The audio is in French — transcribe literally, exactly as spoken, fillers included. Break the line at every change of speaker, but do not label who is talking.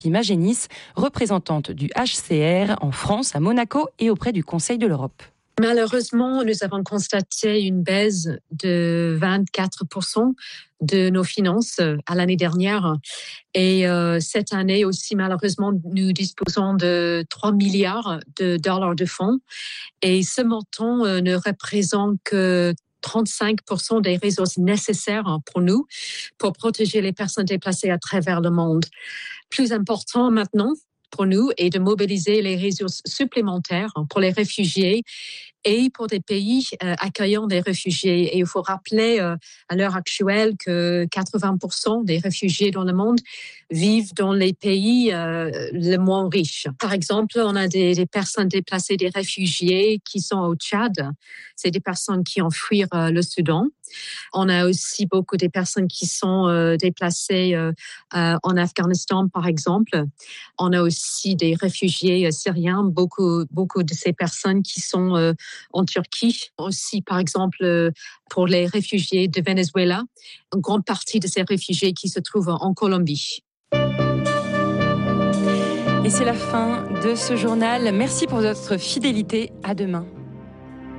Magénis, représentante du H C R en France, à Monaco et auprès du Conseil de l'Europe.
Malheureusement, nous avons constaté une baisse de vingt-quatre pour cent de nos finances à l'année dernière. Et euh, cette année aussi, malheureusement, nous disposons de trois milliards de dollars de fonds. Et ce montant euh, ne représente que trente-cinq pour cent des ressources nécessaires pour nous, pour protéger les personnes déplacées à travers le monde. Plus important maintenant pour nous est de mobiliser les ressources supplémentaires pour les réfugiés et pour des pays euh, accueillant des réfugiés. Et il faut rappeler euh, à l'heure actuelle que quatre-vingts pour cent des réfugiés dans le monde vivent dans les pays euh, les moins riches. Par exemple, on a des, des personnes déplacées, des réfugiés qui sont au Tchad. C'est des personnes qui ont fui euh, le Soudan. On a aussi beaucoup de personnes qui sont euh, déplacées euh, euh, en Afghanistan, par exemple. On a aussi des réfugiés euh, syriens, beaucoup, beaucoup de ces personnes qui sont euh, en Turquie. Aussi, par exemple, euh, pour les réfugiés de Venezuela, une grande partie de ces réfugiés qui se trouvent en Colombie.
Et c'est la fin de ce journal. Merci pour votre fidélité. À demain.